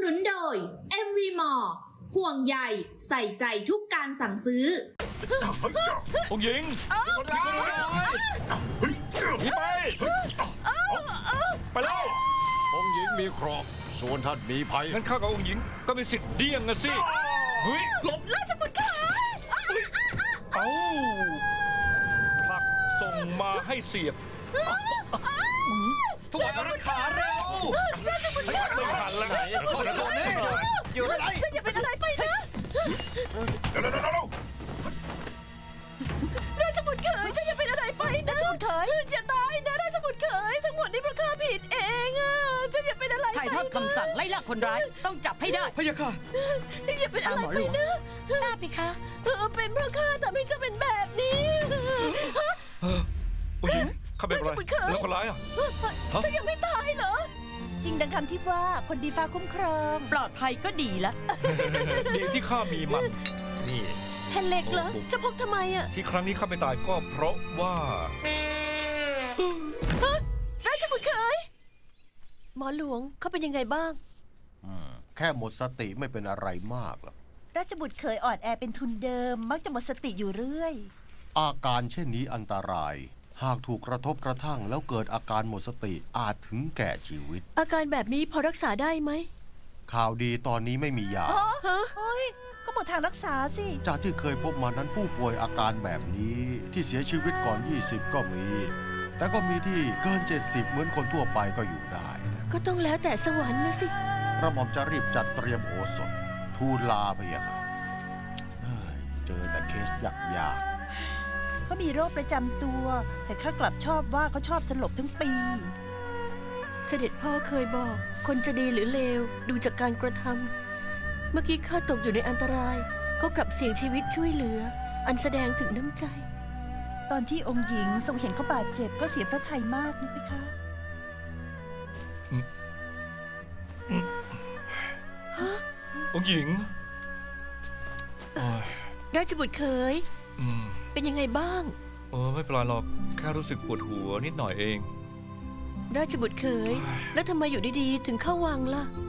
นุนโดย MV Mall ห่วงใยใส่ใจทุกการสั่งซื้อองค์หญิงหนีไปไปแล้วองค์หญิงมีเคราะห์ส่วนท่านมีภัยงั้นข้ากับองค์หญิงก็มีสิทธิ์เดี่ยงนะสิเฮ้ยหลบราชบุตรข้าเอ้าผลักส่งมาให้เสียบถวายอารักขาเร็วราชบุตรข้าไม่ทันแล้วไงอยู่ไหนฉันอย่าเป็นอะไรไปนะราชบุตรเขยฉันอย่าเป็นอะไรไปนะราชบุตรเขยอย่าตายนะราชบุตรเขยทั้งหมดนี้เพราะข้าผิดเองอ่ะฉันอย่าเป็นอะไรไปถ่ายทอดคำสั่งไล่ล่าคนร้ายต้องจับให้ได้พะยะค่ะอย่าเป็นอะไรไปนะทราบไหมคะเป็นเพราะข้าทำให้เจ้าเป็นแบบนี้องค์หญิงข้าเป็นอะไรแล้วคนร้ายอ่ะฉันยังไม่ตายเหรอจริงดังคำที่ว่าคนดีฟ้าคุ้มครองปลอดภัยก็ดีละดีที่ข้ามีมันนี่แผ่นเหล็กเหรอจะพกทำไมอ่ะที่ครั้งนี้ข้าไม่ตายก็เพราะว่าราชบุตรเขยหมอหลวงเขาเป็นยังไงบ้างแค่หมดสติไม่เป็นอะไรมากหรอกราชบุตรเขยอ่อนแอเป็นทุนเดิมมักจะหมดสติอยู่เรื่อยอาการเช่นนี้อันตรายหากถูกกระทบกระทั่งแล้วเกิดอาการหมดสติอาจถึงแก่ชีวิตอาการแบบนี้พอรักษาได้ไหมข่าวดีตอนนี้ไม่มียาเฮ้ยก็หมดทางรักษาสิจากที่เคยพบมานั้นผู้ป่วยอาการแบบนี้ที่เสียชีวิตก่อน20ก็มีแต่ก็มีที่เกิน70เหมือนคนทั่วไปก็อยู่ได้ก็ต้องแล้วแต่สวรรค์นะสิกระหม่อมจะรีบจัดเตรียมโอสถทูลลาไปอะค่ะเจอแต่เคสยากเขามีโรคประจำตัวแต่ข้ากลับชอบว่าเขาชอบสลบทั้งปีเสด็จพ่อเคยบอกคนจะดีหรือเลวดูจากการกระทำเมื่อกี้ข้าตกอยู่ในอันตรายเขากลับเสี่ยงชีวิตช่วยเหลืออันแสดงถึงน้ำใจตอนที่องค์หญิงทรงเห็นเขาบาดเจ็บก็เสียพระทัยมากนะพี่คะองค์หญิงราชบุตรเขยเป็นยังไงบ้างไม่เป็นไรหรอกแค่รู้สึกปวดหัวนิดหน่อยเองราชบุตรเขยแล้วทำไมอยู่ดีๆถึงเข้าวังล่ะ